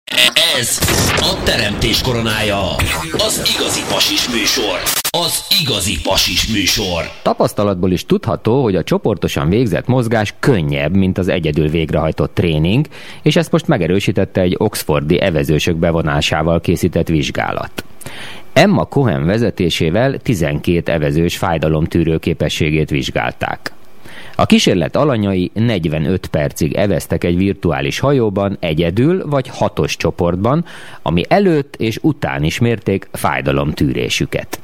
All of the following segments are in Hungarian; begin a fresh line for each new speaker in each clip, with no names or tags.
Ez a teremtés koronája. Az igazi pasis műsor. Az igazi pasis műsor.
Tapasztalatból is tudható, hogy a csoportosan végzett mozgás könnyebb, mint az egyedül végrehajtott tréning, és ezt most megerősítette egy oxfordi evezősök bevonásával készített vizsgálat. Emma Cohen vezetésével 12 evezős fájdalomtűrő képességét vizsgálták. A kísérlet alanyai 45 percig eveztek egy virtuális hajóban egyedül vagy 6-os csoportban, ami előtt és után is mérték fájdalomtűrésüket.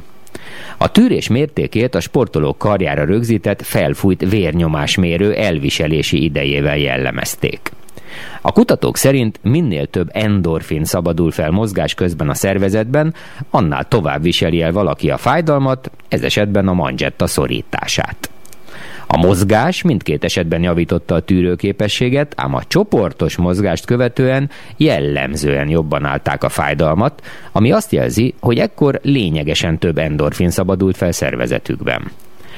A tűrés mértékét a sportolók karjára rögzített felfújt vérnyomásmérő elviselési idejével jellemezték. A kutatók szerint minél több endorfin szabadul fel mozgás közben a szervezetben, annál tovább viseli el valaki a fájdalmat, ez esetben a manzsetta szorítását. A mozgás mindkét esetben javította a tűrőképességet, ám a csoportos mozgást követően jellemzően jobban állták a fájdalmat, ami azt jelzi, hogy ekkor lényegesen több endorfin szabadult fel szervezetükben.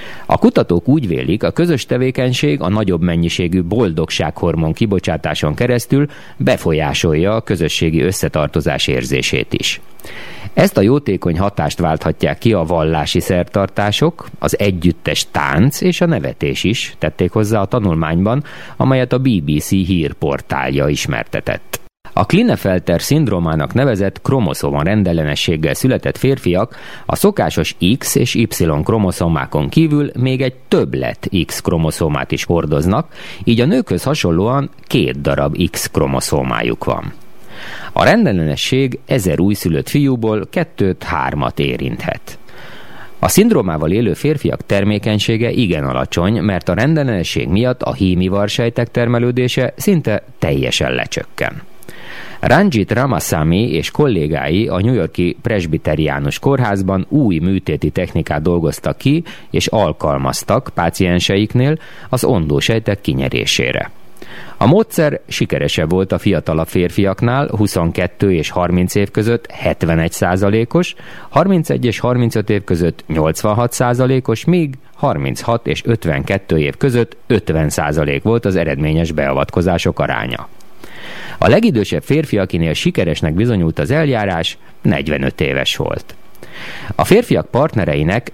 A kutatók úgy vélik, a közös tevékenység a nagyobb mennyiségű boldogsághormon kibocsátáson keresztül befolyásolja a közösségi összetartozás érzését is. Ezt a jótékony hatást válthatják ki a vallási szertartások, az együttes tánc és a nevetés is, tették hozzá a tanulmányban, amelyet a BBC hírportálja ismertetett. A Klinefelter-szindrómának nevezett kromoszóma rendellenességgel született férfiak a szokásos X és Y kromoszómákon kívül még egy többlet X kromoszómát is hordoznak, így a nőkhöz hasonlóan 2 darab X kromoszómájuk van. A rendellenesség 1000 újszülött fiúból 2-3 érinthet. A szindrómával élő férfiak termékenysége igen alacsony, mert a rendellenesség miatt a hímivarsejtek termelődése szinte teljesen lecsökken. Ranjit Ramasamy és kollégái a New York-i Presbiteriánus kórházban új műtéti technikát dolgoztak ki és alkalmaztak pácienseiknél az ondósejtek kinyerésére. A módszer sikeresebb volt a fiatalabb férfiaknál, 22 és 30 év között 71%-os, 31 és 35 év között 86%-os, míg 36 és 52 év között 50% volt az eredményes beavatkozások aránya. A legidősebb férfi, akinél sikeresnek bizonyult az eljárás, 45 éves volt. A férfiak partnereinek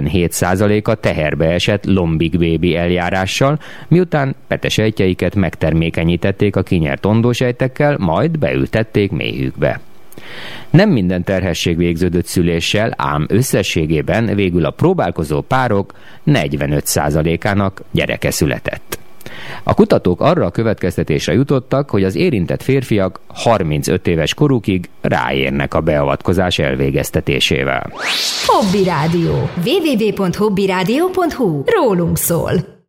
57%-a teherbe esett lombik bébi eljárással, miután petesejtjeiket megtermékenyítették a kinyert ondósejtekkel, majd beültették méhükbe. Nem minden terhesség végződött szüléssel, ám összességében végül a próbálkozó párok 45%-ának gyereke született. A kutatók arra a következtetésre jutottak, hogy az érintett férfiak 35 éves korukig ráérnek a beavatkozás elvégeztetésével.
Hobby Rádió. www.hobbyradio.hu. Rólunk szól.